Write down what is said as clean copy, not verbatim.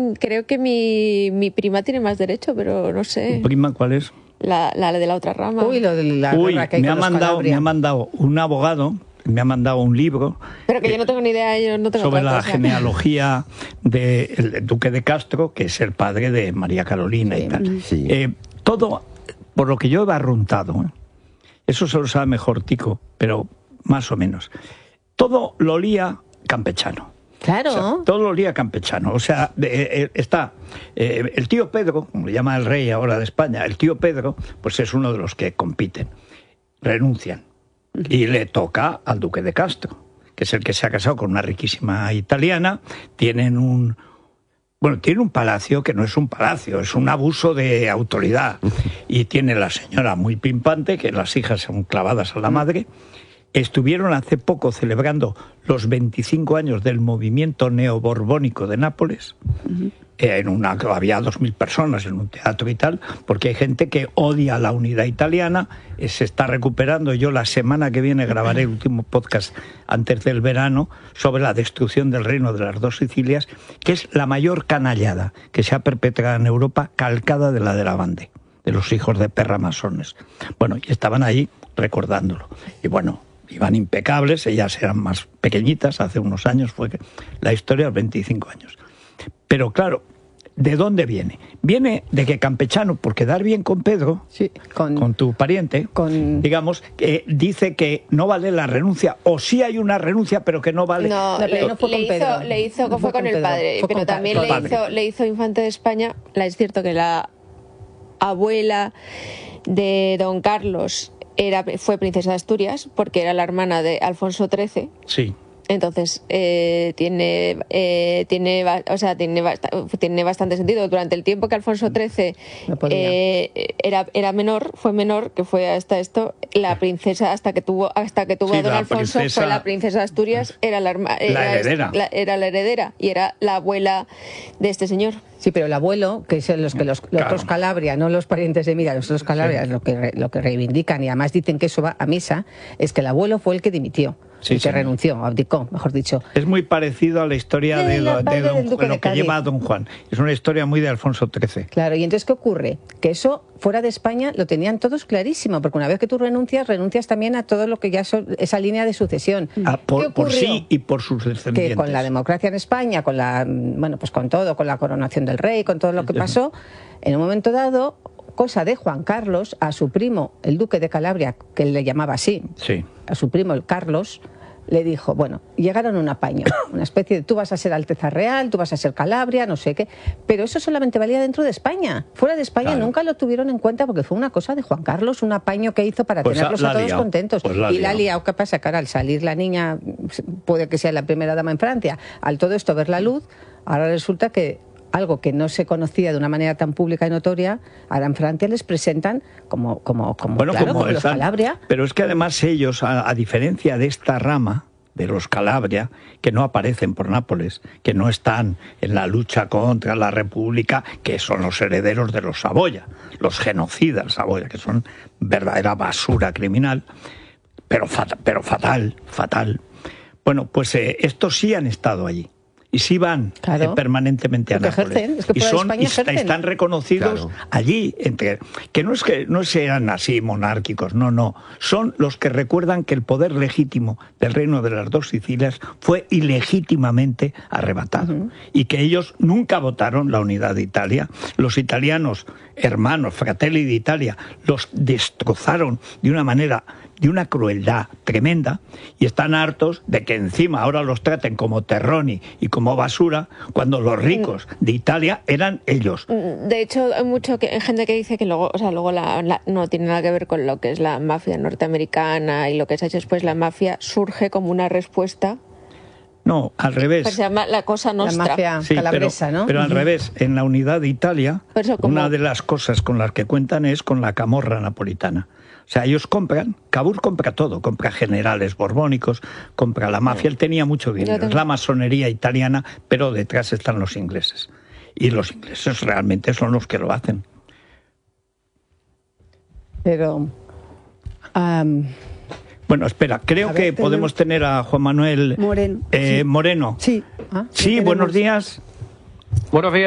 creo que mi prima tiene más derecho, pero no sé. ¿Tu prima cuál es? La de la otra rama. Uy, lo de la guerra que hay me con ha mandado un abogado, me ha mandado un libro. Pero que yo no tengo ni idea, yo no tengo sobre otra la cosa. genealogía del duque de Castro, que es el padre de María Carolina y tal. Sí. Todo, por lo que yo he barruntado, eso se lo sabe mejor Tico, pero más o menos. Todo lo olía campechano. Claro. O sea, todo lo olía campechano. O sea, está el tío Pedro, como le llama el rey ahora de España, el tío Pedro, pues es uno de los que compiten. Renuncian. Y le toca al duque de Castro, que es el que se ha casado con una riquísima italiana. Tienen un palacio que no es un palacio, es un abuso de autoridad. Y tiene la señora muy pimpante, que las hijas son clavadas a la madre. Estuvieron hace poco celebrando los 25 años del movimiento neoborbónico de Nápoles. Había 2.000 personas en un teatro y tal, porque hay gente que odia la unidad italiana. Se está recuperando. Yo la semana que viene grabaré el último podcast antes del verano sobre la destrucción del reino de las dos Sicilias, que es la mayor canallada que se ha perpetrado en Europa, calcada de la de la Bande, de los hijos de perra masones. Bueno, y estaban ahí recordándolo. Y bueno, iban impecables, ellas eran más pequeñitas, hace unos años fue la historia de los 25 años. Pero claro, ¿de dónde viene? Viene de que campechano, por quedar bien con Pedro, sí, con tu pariente, digamos, dice que no vale la renuncia, o sí hay una renuncia, pero que no vale. No, no fue con Pedro. Le hizo fue con el padre, pero también le hizo infante de España. Es cierto que la abuela de don Carlos fue princesa de Asturias, porque era la hermana de Alfonso XIII. Sí. Entonces tiene bastante sentido. Durante el tiempo que Alfonso XIII fue menor, que fue hasta esto, la princesa hasta que tuvo a don Alfonso fue la princesa de Asturias, era la heredera y era la abuela de este señor. Sí, pero el abuelo, que es los otros Calabria, no los parientes de Mira, los otros Calabria, lo que reivindican y además dicen que eso va a misa, es que el abuelo fue el que dimitió. Sí, que renunció, abdicó, mejor dicho. Es muy parecido a la historia de lo que lleva Don Juan. Es una historia muy de Alfonso XIII. Claro, y entonces, ¿qué ocurre? Que eso, fuera de España, lo tenían todos clarísimo, porque una vez que tú renuncias también a todo lo que ya son esa línea de sucesión. Por sí y por sus descendientes. Que con la democracia en España, con todo, con la coronación del rey, con todo lo que pasó, en un momento dado, cosa de Juan Carlos, a su primo, el duque de Calabria, que él le llamaba así, sí, a su primo el Carlos, le dijo, llegaron a un apaño, una especie de tú vas a ser Alteza Real, tú vas a ser Calabria, no sé qué, pero eso solamente valía dentro de España. Fuera de España nunca lo tuvieron en cuenta porque fue una cosa de Juan Carlos, un apaño que hizo para tenerlos a todos contentos. Y la ha liado. ¿Qué pasa? Que ahora al salir la niña, puede que sea la primera dama en Francia, al todo esto ver la luz, ahora resulta que algo que no se conocía de una manera tan pública y notoria, ahora en Francia les presentan como los Calabria. Pero es que además ellos, a diferencia de esta rama, de los Calabria, que no aparecen por Nápoles, que no están en la lucha contra la República, que son los herederos de los Saboya, los genocidas Saboya, que son verdadera basura criminal, pero fatal. Bueno, pues estos sí han estado allí. Y sí van permanentemente a Nápoles. Están reconocidos allí, que no sean así monárquicos, no. Son los que recuerdan que el poder legítimo del reino de las dos Sicilias fue ilegítimamente arrebatado. Y que ellos nunca votaron la unidad de Italia. Los italianos, hermanos, Fratelli d'Italia, los destrozaron de una manera, de una crueldad tremenda, y están hartos de que encima ahora los traten como terroni y como basura, cuando los ricos de Italia eran ellos. De hecho, hay gente que dice que luego no tiene nada que ver con lo que es la mafia norteamericana y lo que se ha hecho después. La mafia surge como una respuesta. No, al revés. Se llama la Cosa Nostra. La mafia calabresa, ¿no? Pero al revés, en la unidad de Italia, una de las cosas con las que cuentan es con la camorra napolitana. O sea, ellos Cavour compra todo, compra generales borbónicos, compra la mafia, él tenía mucho dinero, es la masonería italiana, pero detrás están los ingleses. Y los ingleses realmente son los que lo hacen. Pero... Bueno, espera, creo que podemos tener a Juan Manuel Moreno. Moreno. Sí. Sí, buenos días. Buenos días.